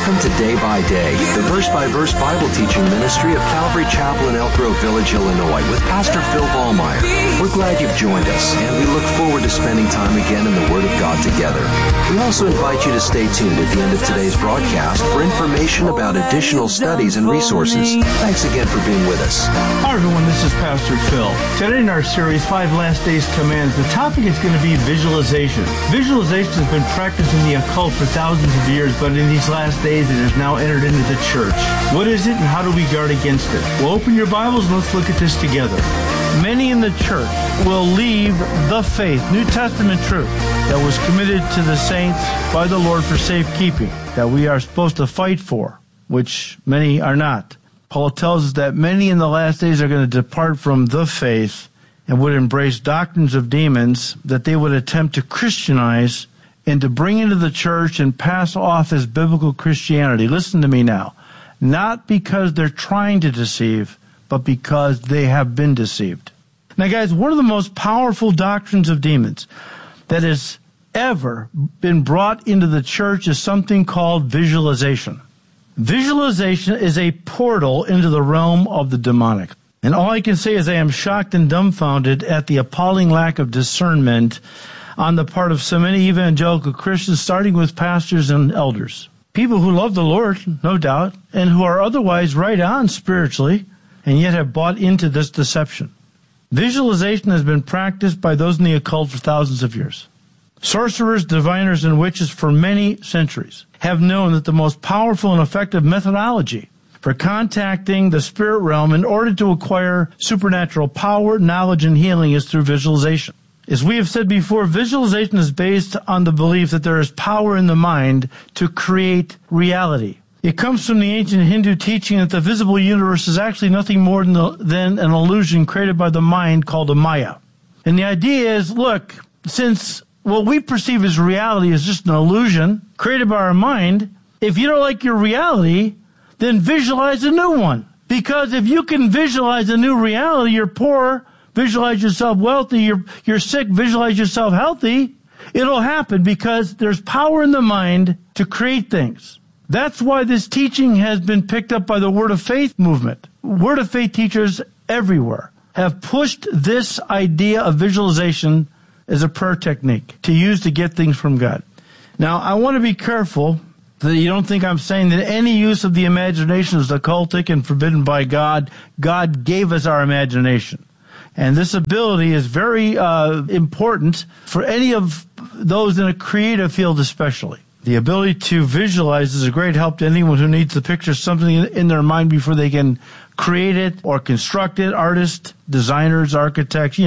Welcome to Day by Day, the verse-by-verse Bible teaching ministry of Calvary Chapel in Elk Grove Village, Illinois, with Pastor Phil Ballmeyer. We're glad you've joined us, and we look forward to spending time again in the Word of God together. We also invite you to stay tuned at the end of today's broadcast for information about additional studies and resources. Thanks again for being with us. Hi everyone, this is Pastor Phil. Today in our series, 5 Last Days Commands, the topic is going to be visualization. Visualization has been practiced in the occult for thousands of years, but in these last days it has now entered into the church. What is it and how do we guard against it? Well, open your Bibles and let's look at this together. Many in the church will leave the faith, New Testament truth, that was committed to the saints by the Lord for safekeeping, that we are supposed to fight for, which many are not. Paul tells us that many in the last days are going to depart from the faith and would embrace doctrines of demons that they would attempt to Christianize and to bring into the church and pass off as biblical Christianity. Listen to me now. Not because they're trying to deceive, but because they have been deceived. Now, guys, one of the most powerful doctrines of demons that has ever been brought into the church is something called visualization. Visualization is a portal into the realm of the demonic. And all I can say is I am shocked and dumbfounded at the appalling lack of discernment on the part of so many evangelical Christians, starting with pastors and elders. People who love the Lord, no doubt, and who are otherwise right on spiritually, and yet have bought into this deception. Visualization has been practiced by those in the occult for thousands of years. Sorcerers, diviners, and witches for many centuries have known that the most powerful and effective methodology for contacting the spirit realm in order to acquire supernatural power, knowledge, and healing is through visualization. As we have said before, visualization is based on the belief that there is power in the mind to create reality. It comes from the ancient Hindu teaching that the visible universe is actually nothing more than an illusion created by the mind called a Maya. And the idea is, look, since what we perceive as reality is just an illusion created by our mind, if you don't like your reality, then visualize a new one. Because if you can visualize a new reality, you're poor, visualize yourself wealthy, you're sick, visualize yourself healthy, it'll happen because there's power in the mind to create things. That's why this teaching has been picked up by the Word of Faith movement. Word of Faith teachers everywhere have pushed this idea of visualization as a prayer technique to use to get things from God. Now, I want to be careful that you don't think I'm saying that any use of the imagination is occultic and forbidden by God. God gave us our imagination. And this ability is very important for any of those in a creative field especially. The ability to visualize is a great help to anyone who needs to picture something in their mind before they can create it or construct it. Artists, designers, architects,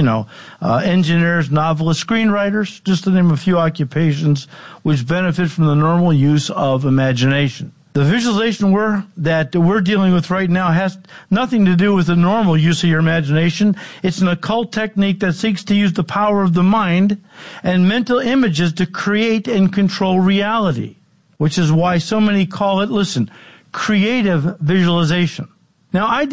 engineers, novelists, screenwriters, just to name a few occupations which benefit from the normal use of imagination. The visualization that we're dealing with right now has nothing to do with the normal use of your imagination. It's an occult technique that seeks to use the power of the mind and mental images to create and control reality, which is why so many call it, creative visualization. Now, I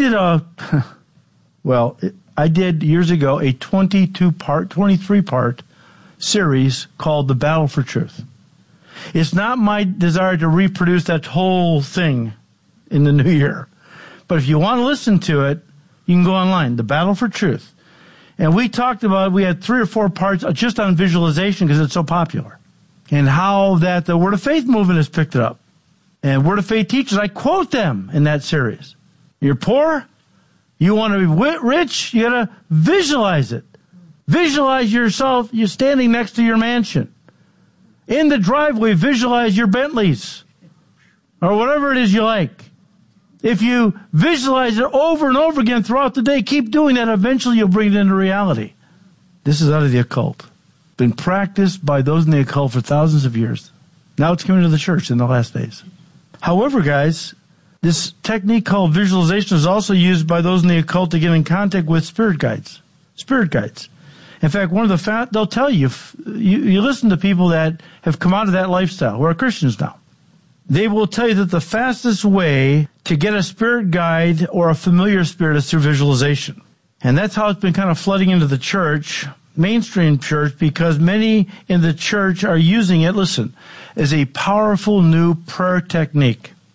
did years ago a 23-part series called The Battle for Truth. It's not my desire to reproduce that whole thing in the new year. But if you want to listen to it, you can go online, The Battle for Truth. And we had 3 or 4 parts just on visualization because it's so popular. And how that the Word of Faith movement has picked it up. And Word of Faith teachers, I quote them in that series. You're poor? You want to be rich? You got to visualize it. Visualize yourself, you're standing next to your mansion. In the driveway, visualize your Bentleys or whatever it is you like. If you visualize it over and over again throughout the day, keep doing that. Eventually, you'll bring it into reality. This is out of the occult. Been practiced by those in the occult for thousands of years. Now it's coming to the church in the last days. However, guys, this technique called visualization is also used by those in the occult to get in contact with spirit guides. Spirit guides. In fact, they'll tell you, you listen to people that have come out of that lifestyle, who are Christians now. They will tell you that the fastest way to get a spirit guide or a familiar spirit is through visualization. And that's how it's been kind of flooding into the church, mainstream church, because many in the church are using it, as a powerful new prayer technique.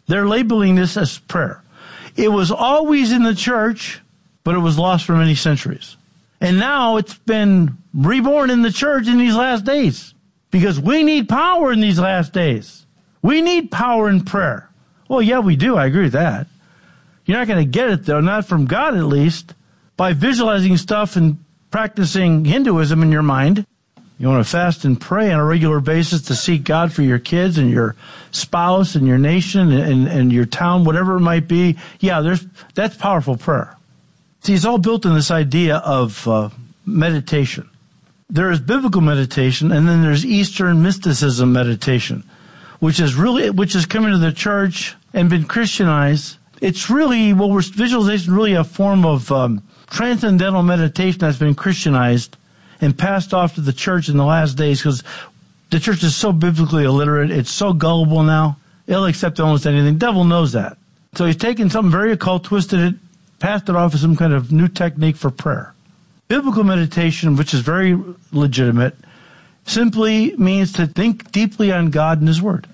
They're labeling this as prayer. It was always in the church, but it was lost for many centuries. And now it's been reborn in the church in these last days, because we need power in these last days. We need power in prayer. Well, yeah, we do. I agree with that. You're not going to get it, though, not from God at least, by visualizing stuff and practicing Hinduism in your mind. You want to fast and pray on a regular basis to seek God for your kids and your spouse and your nation and your town, whatever it might be. Yeah, that's powerful prayer. See, it's all built in this idea of meditation. There is biblical meditation, and then there's Eastern mysticism meditation, which is coming to the church and been Christianized. It's really, visualization is really a form of transcendental meditation that's been Christianized and passed off to the church in the last days, because the church is so biblically illiterate. It's so gullible now. It'll accept almost anything. The devil knows that. So he's taken something very occult, twisted it, passed it off as some kind of new technique for prayer. Biblical meditation, which is very legitimate, simply means to think deeply on God and His Word.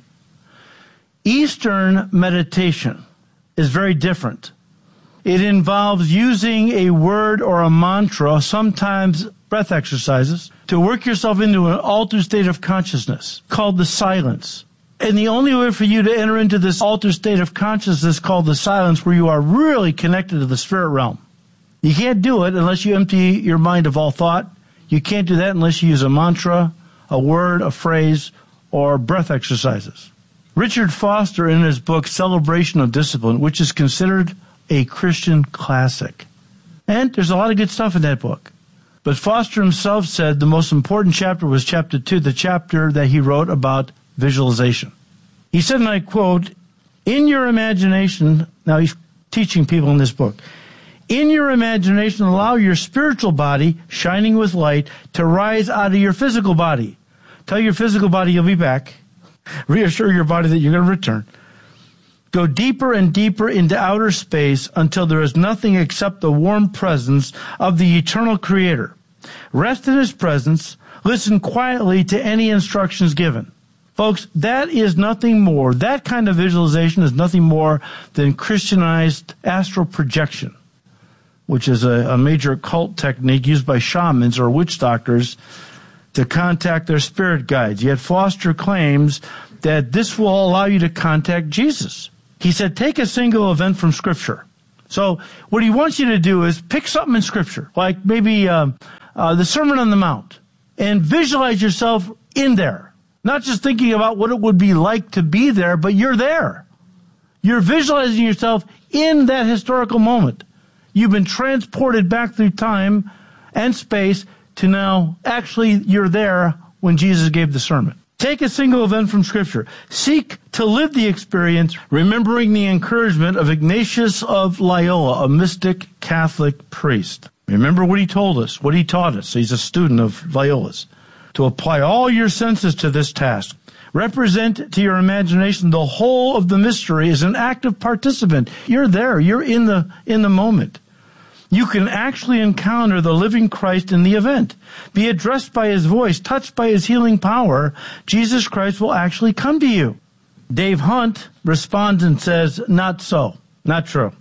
Eastern meditation is very different. It involves using a word or a mantra, sometimes breath exercises, to work yourself into an altered state of consciousness called the silence. And the only way for you to enter into this altered state of consciousness called the silence, where you are really connected to the spirit realm. You can't do it unless you empty your mind of all thought. You can't do that unless you use a mantra, a word, a phrase, or breath exercises. Richard Foster, in his book Celebration of Discipline, which is considered a Christian classic, and there's a lot of good stuff in that book, but Foster himself said the most important chapter was chapter 2, the chapter that he wrote about visualization. He said, and I quote, "In your imagination," now he's teaching people in this book, "in your imagination, allow your spiritual body, shining with light, to rise out of your physical body. Tell your physical body you'll be back. Reassure your body that you're going to return. Go deeper and deeper into outer space until there is nothing except the warm presence of the eternal Creator. Rest in His presence. Listen quietly to any instructions given." Folks, that is nothing more. That kind of visualization is nothing more than Christianized astral projection, which is a major occult technique used by shamans or witch doctors to contact their spirit guides. Yet Foster claims that this will allow you to contact Jesus. He said, take a single event from Scripture. So what he wants you to do is pick something in Scripture, like maybe the Sermon on the Mount, and visualize yourself in there. Not just thinking about what it would be like to be there, but you're there. You're visualizing yourself in that historical moment. You've been transported back through time and space to now actually you're there when Jesus gave the sermon. Take a single event from Scripture. Seek to live the experience, remembering the encouragement of Ignatius of Loyola, a mystic Catholic priest. Remember what he told us, what he taught us. He's a student of Loyola's. To apply all your senses to this task. Represent to your imagination the whole of the mystery as an active participant. You're there. You're in the moment. You can actually encounter the living Christ in the event. Be addressed by His voice, touched by His healing power. Jesus Christ will actually come to you. Dave Hunt responds and says, not so. Not true.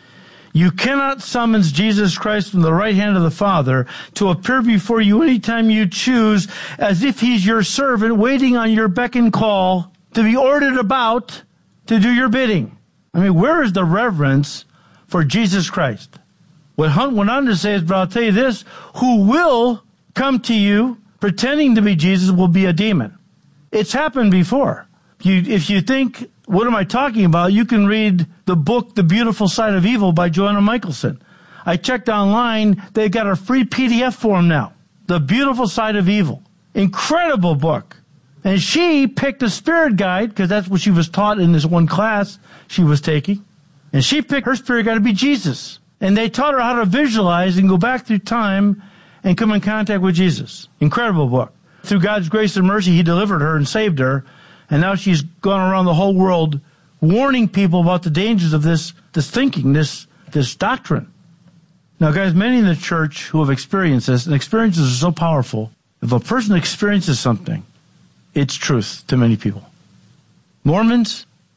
You cannot summons Jesus Christ from the right hand of the Father to appear before you anytime you choose, as if He's your servant waiting on your beck and call to be ordered about to do your bidding. I mean, where is the reverence for Jesus Christ? What Hunt went on to say is, but I'll tell you this, who will come to you pretending to be Jesus will be a demon. It's happened before. If you think, what am I talking about? You can read the book, The Beautiful Side of Evil by Joanna Michelson. I checked online. They've got a free PDF for them now. The Beautiful Side of Evil. Incredible book. And she picked a spirit guide, because that's what she was taught in this one class she was taking. And she picked her spirit guide to be Jesus. And they taught her how to visualize and go back through time and come in contact with Jesus. Incredible book. Through God's grace and mercy, He delivered her and saved her. And now she's gone around the whole world warning people about the dangers of this thinking, this doctrine. Now, guys, many in the church who have experienced this, and experiences are so powerful, if a person experiences something, it's truth to many people. Mormons,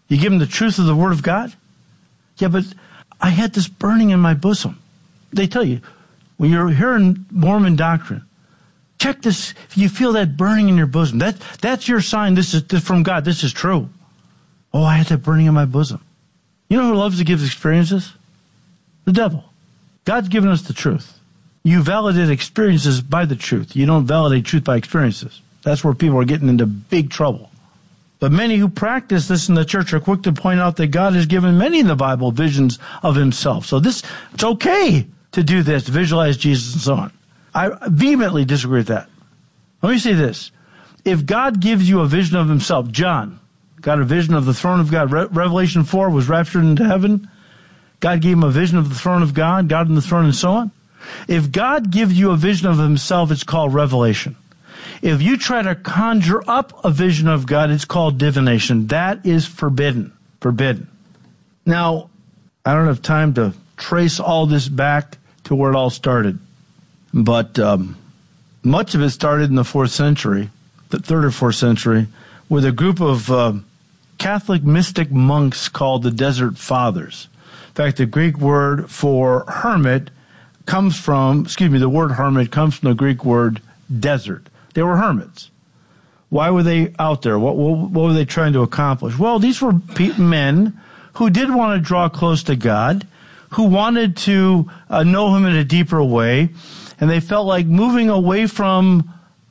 You give them the truth of the Word of God? Yeah, but I had this burning in my bosom. They tell you, when you're hearing Mormon doctrine, check this. If you feel that burning in your bosom, that's your sign. This is from God. This is true. Oh, I had that burning in my bosom. You know who loves to give experiences? The devil. God's given us the truth. You validate experiences by the truth. You don't validate truth by experiences. That's where people are getting into big trouble. But many who practice this in the church are quick to point out that God has given many in the Bible visions of himself. So it's okay to do this, to visualize Jesus and so on. I vehemently disagree with that. Let me say this. If God gives you a vision of himself, John got a vision of the throne of God. Revelation 4 was raptured into heaven. God gave him a vision of the throne of God, God in the throne and so on. If God gives you a vision of himself, it's called revelation. If you try to conjure up a vision of God, it's called divination. That is forbidden. Forbidden. Now, I don't have time to trace all this back to where it all started. But much of it started in the 4th century, the 3rd or 4th century, with a group of Catholic mystic monks called the Desert Fathers. In fact, the Greek word for hermit the word hermit comes from the Greek word desert. They were hermits. Why were they out there? What were they trying to accomplish? Well, these were men who did want to draw close to God, who wanted to know him in a deeper way, and they felt like moving away from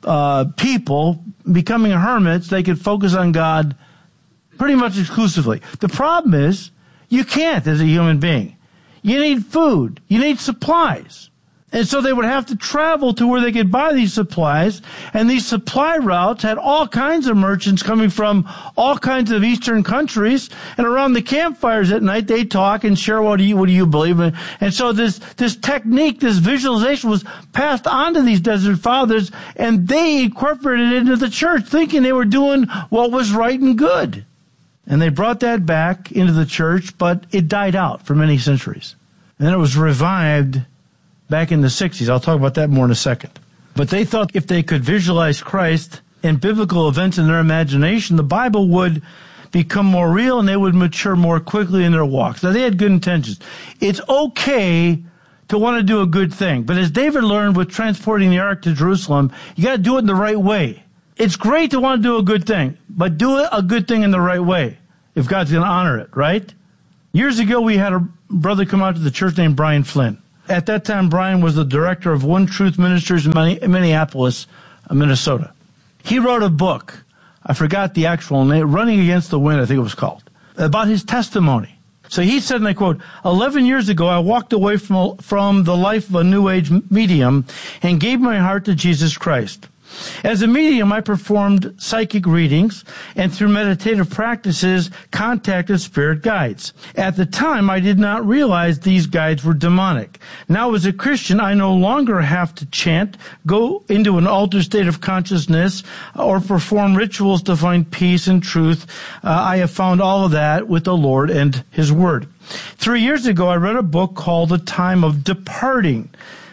people, becoming hermits, they could focus on God pretty much exclusively. The problem is, you can't as a human being. You need food. You need supplies. And so they would have to travel to where they could buy these supplies. And these supply routes had all kinds of merchants coming from all kinds of Eastern countries. And around the campfires at night, they talk and share what do you believe in. And so this technique, this visualization was passed on to these Desert Fathers, and they incorporated it into the church, thinking they were doing what was right and good. And they brought that back into the church, but it died out for many centuries. And then it was revived back in the 60s. I'll talk about that more in a second. But they thought if they could visualize Christ and biblical events in their imagination, the Bible would become more real and they would mature more quickly in their walks. Now, they had good intentions. It's okay to want to do a good thing. But as David learned with transporting the ark to Jerusalem, you got to do it in the right way. It's great to want to do a good thing, but do a good thing in the right way if God's going to honor it, right? Years ago, we had a brother come out to the church named Brian Flynn. At that time, Brian was the director of One Truth Ministries in Minneapolis, Minnesota. He wrote a book. I forgot the actual name, Running Against the Wind, I think it was called, about his testimony. So he said, and I quote, 11 years ago, I walked away from the life of a New Age medium and gave my heart to Jesus Christ. As a medium, I performed psychic readings and through meditative practices contacted spirit guides. At the time, I did not realize these guides were demonic. Now, as a Christian, I no longer have to chant, go into an altered state of consciousness, or perform rituals to find peace and truth. I have found all of that with the Lord and His Word. 3 years ago, I read a book called The Time of Departing,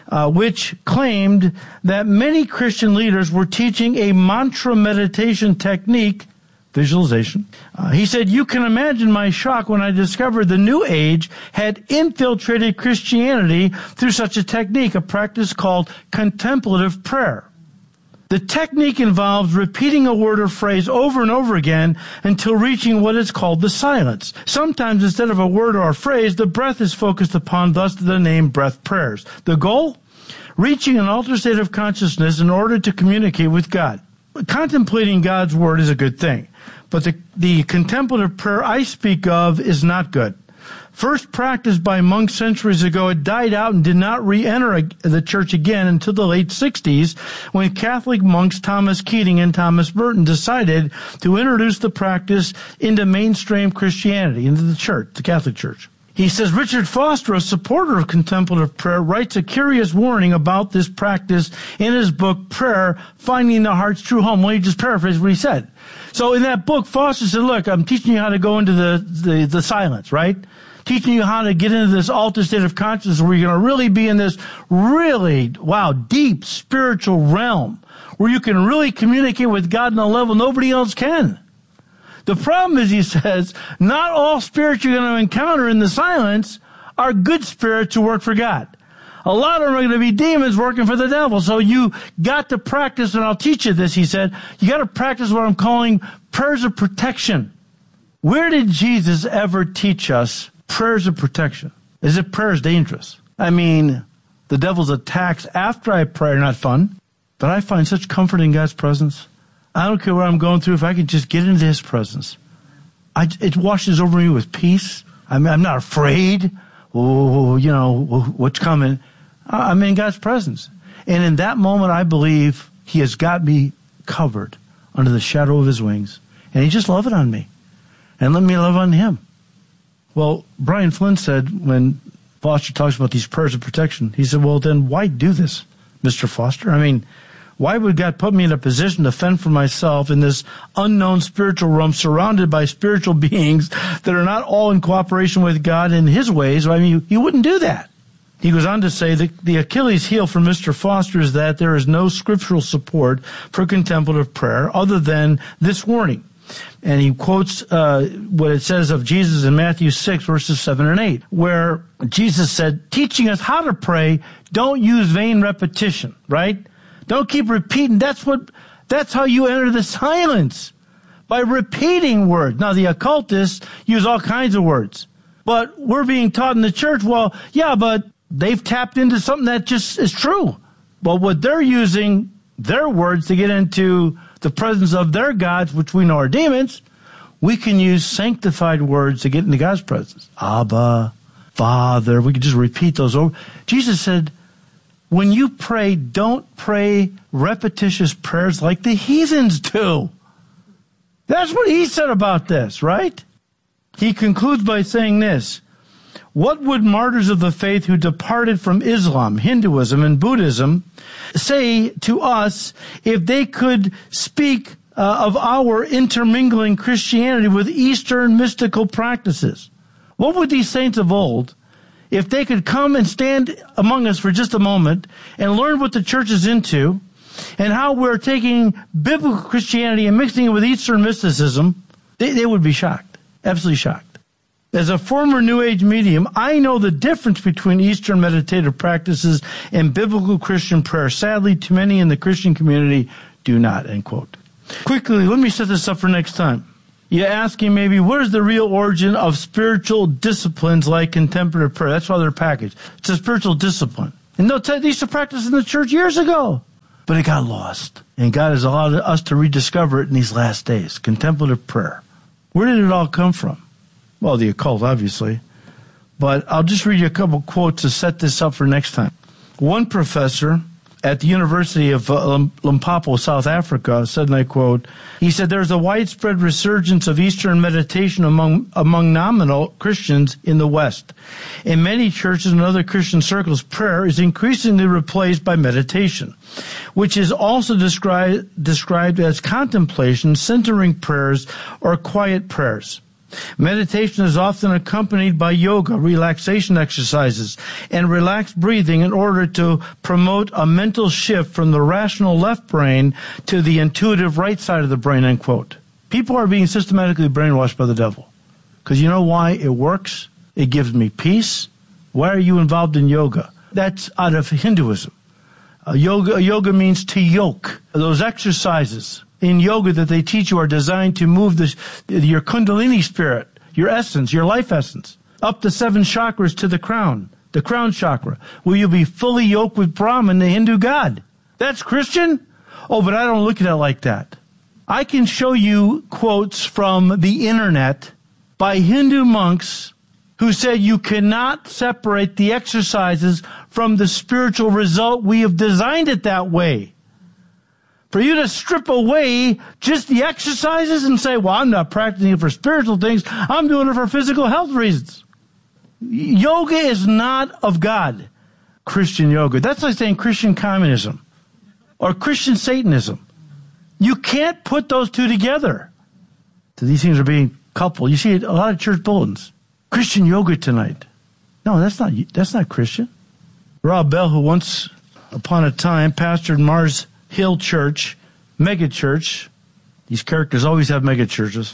which claimed that many Christian leaders were teaching a mantra meditation technique, visualization. He said, you can imagine my shock when I discovered the New Age had infiltrated Christianity through such a technique, a practice called contemplative prayer. The technique involves repeating a word or phrase over and over again until reaching what is called the silence. Sometimes instead of a word or a phrase, the breath is focused upon, thus the name breath prayers. The goal? Reaching an altered state of consciousness in order to communicate with God. Contemplating God's Word is a good thing, but the contemplative prayer I speak of is not good. First practiced by monks centuries ago, it died out and did not re-enter the church again until the late 60s when Catholic monks Thomas Keating and Thomas Burton decided to introduce the practice into mainstream Christianity, into the church, the Catholic Church. He says, Richard Foster, a supporter of contemplative prayer, writes a curious warning about this practice in his book, Prayer, Finding the Heart's True Home. Well, he just paraphrased what he said. So in that book, Foster said, look, I'm teaching you how to go into the silence, right? Teaching you how to get into this altered state of consciousness where you're going to really be in this really, deep spiritual realm where you can really communicate with God on a level nobody else can. The problem is, he says, not all spirits you're going to encounter in the silence are good spirits who work for God. A lot of them are going to be demons working for the devil. So you got to practice, and I'll teach you this, he said, you got to practice what I'm calling prayers of protection. Where did Jesus ever teach us prayers of protection? Is it prayer is dangerous? I mean, the devil's attacks after I pray are not fun, but I find such comfort in God's presence. I don't care what I'm going through. If I can just get into his presence, it washes over me with peace. I'm not afraid. What's coming. I'm in God's presence. And in that moment, I believe he has got me covered under the shadow of his wings. And he's just loving on me. And let me love on him. Well, Brian Flynn said, when Foster talks about these prayers of protection, he said, well, then why do this, Mr. Foster? I mean, why would God put me in a position to fend for myself in this unknown spiritual realm surrounded by spiritual beings that are not all in cooperation with God in his ways? I mean, he wouldn't do that. He goes on to say that the Achilles heel for Mr. Foster is that there is no scriptural support for contemplative prayer other than this warning. And he quotes what it says of Jesus in Matthew 6, verses 7 and 8, where Jesus said, teaching us how to pray, don't use vain repetition, right? Don't keep repeating. That's how you enter the silence, by repeating words. Now, the occultists use all kinds of words, but we're being taught in the church, well, yeah, but they've tapped into something that just is true. But what they're using their words to get into the presence of their gods, which we know are demons, we can use sanctified words to get into God's presence. Abba, Father, we can just repeat those over. Jesus said, when you pray, don't pray repetitious prayers like the heathens do. That's what he said about this, right? He concludes by saying this, what would martyrs of the faith who departed from Islam, Hinduism, and Buddhism say to us if they could speak of our intermingling Christianity with Eastern mystical practices? What would these saints of old, if they could come and stand among us for just a moment and learn what the church is into and how we're taking biblical Christianity and mixing it with Eastern mysticism, they would be shocked, absolutely shocked. As a former New Age medium, I know the difference between Eastern meditative practices and biblical Christian prayer. Sadly, too many in the Christian community do not, end quote. Quickly, let me set this up for next time. You're asking maybe, what is the real origin of spiritual disciplines like contemplative prayer? That's why they're packaged. It's a spiritual discipline. And they used to practice in the church years ago. But it got lost. And God has allowed us to rediscover it in these last days. Contemplative prayer. Where did it all come from? Well, the occult, obviously. But I'll just read you a couple quotes to set this up for next time. One professor at the University of Limpopo, South Africa, said, and I quote, he said, there's a widespread resurgence of Eastern meditation among nominal Christians in the West. In many churches and other Christian circles, prayer is increasingly replaced by meditation, which is also described as contemplation, centering prayers, or quiet prayers. Meditation is often accompanied by yoga, relaxation exercises, and relaxed breathing in order to promote a mental shift from the rational left brain to the intuitive right side of the brain, end quote. People are being systematically brainwashed by the devil. Because you know why it works? It gives me peace. Why are you involved in yoga? That's out of Hinduism. Yoga means to yoke. Those exercises in yoga that they teach you are designed to move your kundalini spirit, your essence, your life essence, up the 7 chakras to the crown chakra, where you'll be fully yoked with Brahman, the Hindu god. That's Christian? Oh, but I don't look at it like that. I can show you quotes from the internet by Hindu monks who said you cannot separate the exercises from the spiritual result. We have designed it that way. For you to strip away just the exercises and say, well, I'm not practicing it for spiritual things. I'm doing it for physical health reasons. Yoga is not of God. Christian yoga. That's like saying Christian communism or Christian Satanism. You can't put those two together. So these things are being coupled. You see a lot of church bulletins. Christian yoga tonight. No, that's not Christian. Rob Bell, who once upon a time pastored Mars Hill Church, mega church. These characters always have mega churches.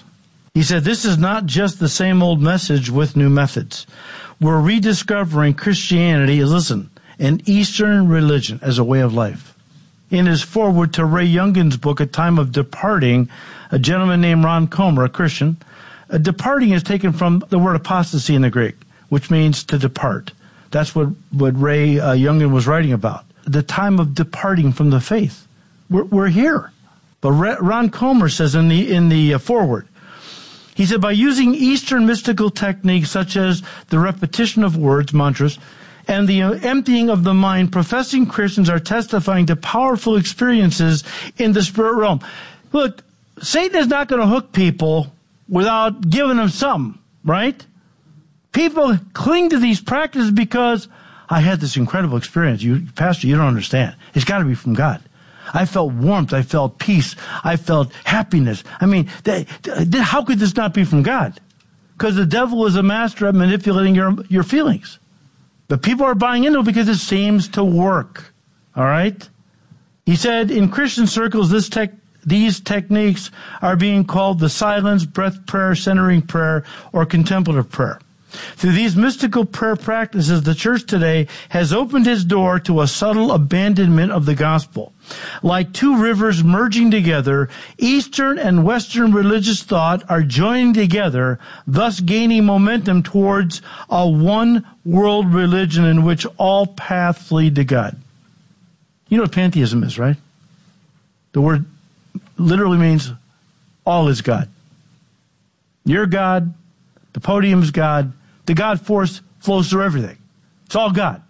He said, this is not just the same old message with new methods. We're rediscovering Christianity, listen, an Eastern religion as a way of life. In his foreword to Ray Youngkin's book, A Time of Departing, a gentleman named Ron Comer, a Christian, departing is taken from the word apostasy in the Greek, which means to depart. That's what Ray Youngkin was writing about. The time of departing from the faith. We're here. But Ron Comer says in the foreword, he said, by using Eastern mystical techniques such as the repetition of words, mantras, and the emptying of the mind, professing Christians are testifying to powerful experiences in the spirit realm. Look, Satan is not going to hook people without giving them something, right? People cling to these practices because I had this incredible experience. Pastor, you don't understand. It's got to be from God. I felt warmth. I felt peace. I felt happiness. I mean, how could this not be from God? Because the devil is a master at manipulating your feelings. But people are buying into it because it seems to work. All right? He said, in Christian circles, these techniques are being called the silence, breath prayer, centering prayer, or contemplative prayer. Through these mystical prayer practices, the church today has opened its door to a subtle abandonment of the gospel. Like two rivers merging together, Eastern and Western religious thought are joining together, thus gaining momentum towards a one-world religion in which all paths lead to God. You know what pantheism is, right? The word literally means all is God. You're God. The podium's God. The God force flows through everything. It's all God.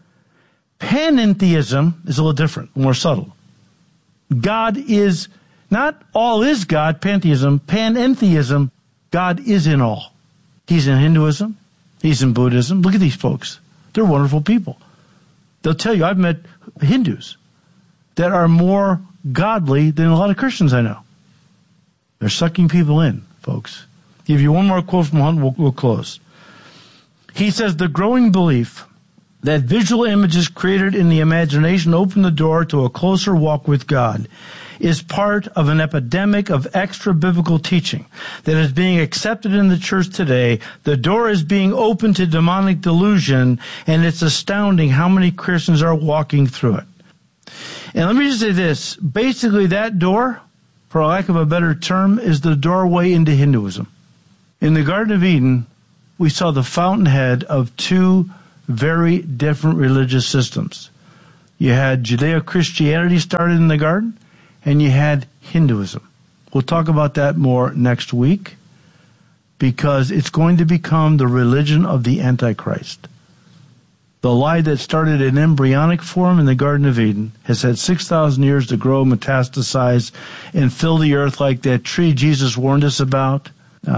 Panentheism is a little different, more subtle. God is, not all is God, pantheism. Panentheism, God is in all. He's in Hinduism. He's in Buddhism. Look at these folks. They're wonderful people. They'll tell you, I've met Hindus that are more godly than a lot of Christians I know. They're sucking people in, folks. Give you one more quote from Hunt, we'll close. He says, the growing belief that visual images created in the imagination open the door to a closer walk with God is part of an epidemic of extra-biblical teaching that is being accepted in the church today. The door is being opened to demonic delusion, and it's astounding how many Christians are walking through it. And let me just say this. Basically, that door, for lack of a better term, is the doorway into Hinduism. In the Garden of Eden, we saw the fountainhead of two very different religious systems. You had Judeo-Christianity started in the garden, and you had Hinduism. We'll talk about that more next week, because it's going to become the religion of the Antichrist. The lie that started in embryonic form in the Garden of Eden has had 6,000 years to grow, metastasize, and fill the earth like that tree Jesus warned us about.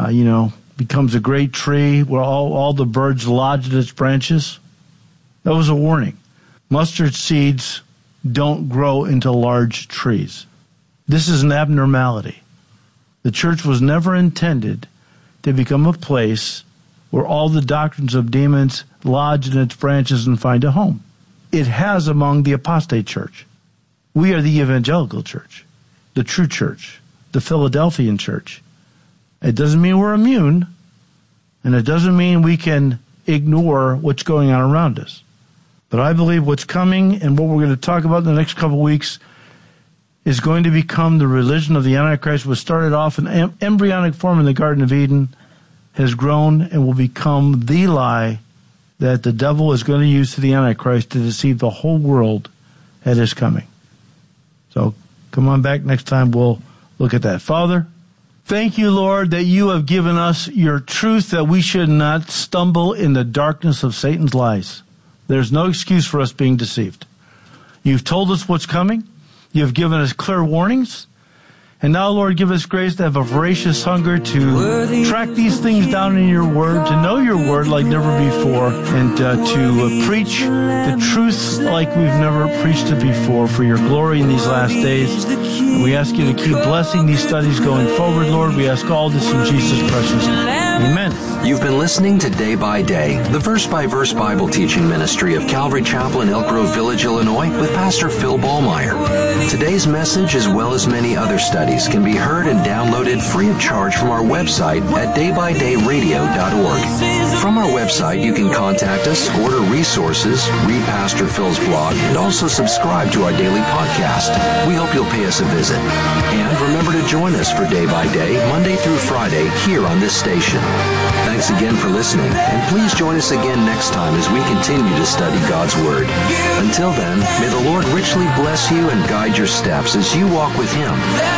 Becomes a great tree where all the birds lodge in its branches. That was a warning. Mustard seeds don't grow into large trees. This is an abnormality. The church was never intended to become a place where all the doctrines of demons lodge in its branches and find a home. It has among the apostate church. We are the evangelical church, the true church, the Philadelphian church. It doesn't mean we're immune, and it doesn't mean we can ignore what's going on around us. But I believe what's coming and what we're going to talk about in the next couple of weeks is going to become the religion of the Antichrist, which started off in embryonic form in the Garden of Eden, has grown and will become the lie that the devil is going to use to the Antichrist to deceive the whole world at his coming. So come on back next time. We'll look at that. Father, thank you, Lord, that you have given us your truth, that we should not stumble in the darkness of Satan's lies. There's no excuse for us being deceived. You've told us what's coming. You've given us clear warnings. And now, Lord, give us grace to have a voracious hunger to track these things down in your word, to know your word like never before, and to preach the truth like we've never preached it before for your glory in these last days. And we ask you to keep blessing these studies going forward, Lord. We ask all this in Jesus' precious name. Amen. You've been listening to Day by Day, the verse-by-verse Bible teaching ministry of Calvary Chapel in Elk Grove Village, Illinois, with Pastor Phil Ballmeyer. Today's message, as well as many other studies, can be heard and downloaded free of charge from our website at daybydayradio.org. From our website, you can contact us, order resources, read Pastor Phil's blog, and also subscribe to our daily podcast. We hope you'll pay us a visit. And remember to join us for Day by Day, Monday through Friday, here on this station. Thanks again for listening, and please join us again next time as we continue to study God's Word. Until then, may the Lord richly bless you and guide your steps as you walk with Him.